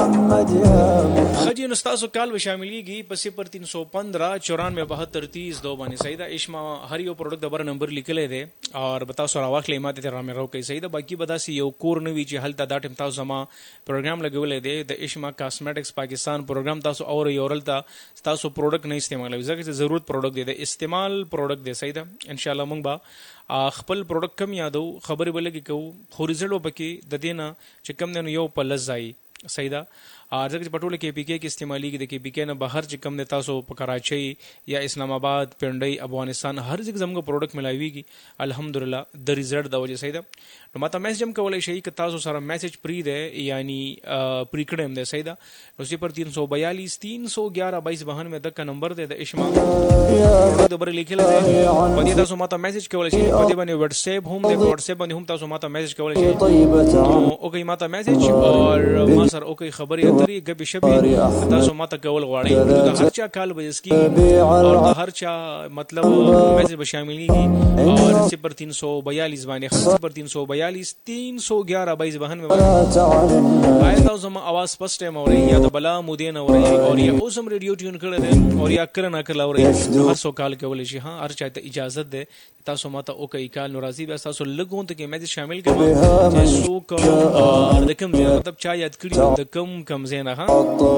خجی نستاسو کال به شاملیږي په 0315 94 72 دو باندې سیدا اشما هر یو پروډکټ دبر نمبر لیکلې ده او بتا سو راوخلې ماته تر رامه راو کوي سیدا باقی بداسي یو کور نوی چې هلته دا ټیم تاسو ما پروګرام لګولې ده د اشما کاسمیټکس پاکستان پروګرام تاسو اور یورلتا تاسو پروډکټ نه استعمالوي ځکه چې ضرورت پروډکټ دی د استعمال پروډکټ دی سیدا ان شاء الله مونږ با خپل پروډکټ کم یادو خبرې بلګي کو خو رزلټ وبکې د دینه چې کم نه یو په لزای سیدا ځکه چې پټوله کې پی کې استعمالي کې د کې پی کې نه بهر چې کم د تاسو په کراچۍ یا اسلام آباد پنډۍ افغانستان هر ځای زموږ پروډکټ ملایويږي الحمدلله د ریزلټ د وجه سیدا نو ماته میسج هم کولای شي چې تاسو سره میسج پری ده یعنی پری کړم ده سیدا نو 0342 311 2292 دغه نمبر ده د اشما د بر لیکل ده په دې تاسو ماته میسج کولای شي په دې باندې واتس اپ هم ده واتس اپ باندې هم تاسو ماته میسج کولای شي اوکې ماته میسج او ما سره اوکې خبرې اترې غبي شبي تاسو ماته کول غواړئ د هر چا کال به اسکی او د هر چا مطلب میسج به شاملېږي اور 0342 باندې 0342 311 2292 آیا تاسو ما आवाज سپشټ موري یا د بلا مودین اوري او یا اوسم ریډیو ټیون کړل دي او یا کرنا کړل اوري هر څو کال کول شي ها هر چا ته اجازه ده تاسو ماته اوکې کال ناراضي به تاسو لګون ته کې میسج شامل کړئ چې څوک د کوم مطلب چا یاد کړی د کوم زینه ها